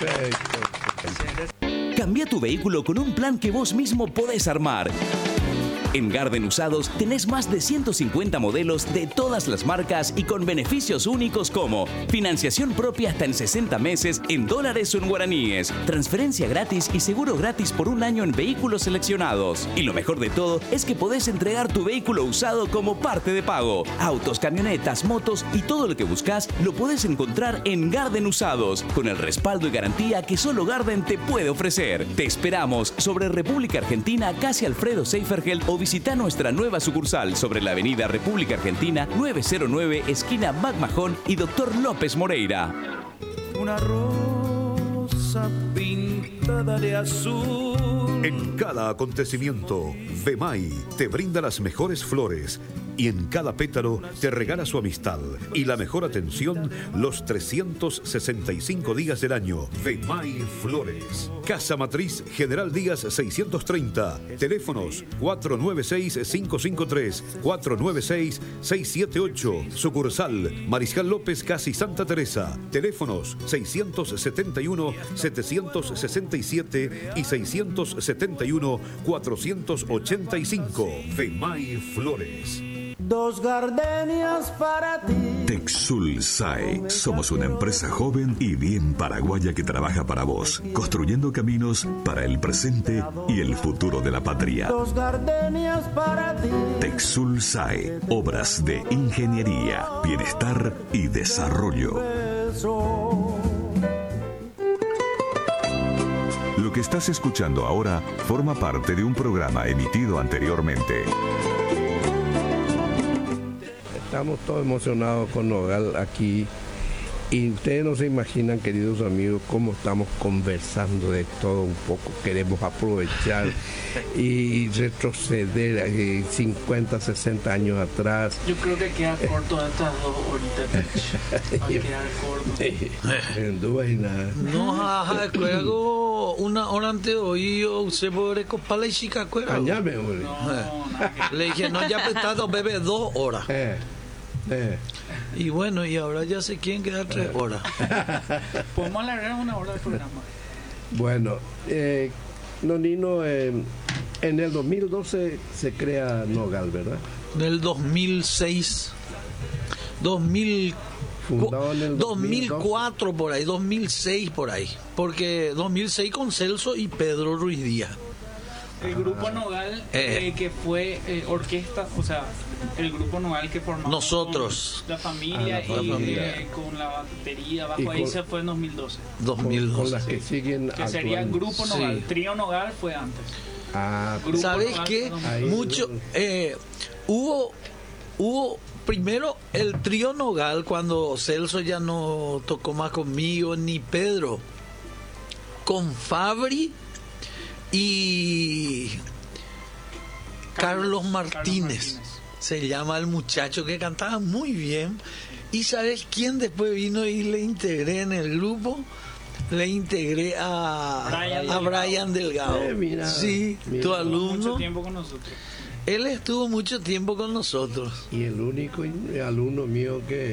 Perfecto. Cambia tu vehículo con un plan que vos mismo podés armar. En Garden Usados tenés más de 150 modelos de todas las marcas y con beneficios únicos como financiación propia hasta en 60 meses en dólares o en guaraníes, transferencia gratis y seguro gratis por un año en vehículos seleccionados. Y lo mejor de todo es que podés entregar tu vehículo usado como parte de pago. Autos, camionetas, motos y todo lo que buscas lo podés encontrar en Garden Usados, con el respaldo y garantía que solo Garden te puede ofrecer. Te esperamos sobre República Argentina, casi Alfredo Seifergeld, o visita nuestra nueva sucursal sobre la avenida República Argentina 909, esquina McMahon y Dr. López Moreira. Una rosa pintada de azul. En cada acontecimiento, Vemay te brinda las mejores flores y en cada pétalo te regala su amistad y la mejor atención los 365 días del año. Vemay Flores. Casa Matriz General Díaz 630. Teléfonos 496-553, 496-678. Sucursal Mariscal López, casi Santa Teresa. Teléfonos 671-767 y 671-485. Vemay Flores. Dos gardenias para ti. Texul SAE. Somos una empresa joven y bien paraguaya que trabaja para vos, construyendo caminos para el presente y el futuro de la patria. Dos gardenias para ti. Texul SAE. Obras de ingeniería, bienestar y desarrollo. Lo que estás escuchando ahora forma parte de un programa emitido anteriormente. Estamos todos emocionados con Nogal aquí y ustedes no se imaginan, queridos amigos, cómo estamos conversando de todo un poco. Queremos aprovechar y retroceder 50, 60 años atrás. Yo creo que queda corto estas 2 horitas. Va a quedar corto. En duda y nada. No, jaja, juego una hora antes de hoy yo se puede copar y chica cuera. Añame, hombre. Le dije, no, ya prestado, bebe 2 horas. Y bueno, y ahora ya se quieren quedar 3 horas. Podemos alargar 1 hora del programa. Bueno, Nonino, en el 2012 se crea Nogal, ¿verdad? En el 2006, Fundado en el 2004 por ahí, 2006 por ahí. Porque 2006 con Celso y Pedro Ruiz Díaz. El grupo Nogal, que fue orquesta, o sea, el grupo Nogal que formamos nosotros, la familia y con la batería bajo ahí se fue en 2012. Con las que siguen que sería el grupo Nogal, sí. Trío Nogal fue antes. ¿Sabes qué? Mucho hubo primero el Trío Nogal cuando Celso ya no tocó más conmigo ni Pedro, con Fabri y Carlos Martínez. Se llama el muchacho que cantaba muy bien. ¿Y sabes quién después vino y le integré en el grupo? Le integré a Brian Delgado. Mira, sí, tu alumno. Mucho tiempo con nosotros. Él estuvo mucho tiempo con nosotros. Y el único alumno mío que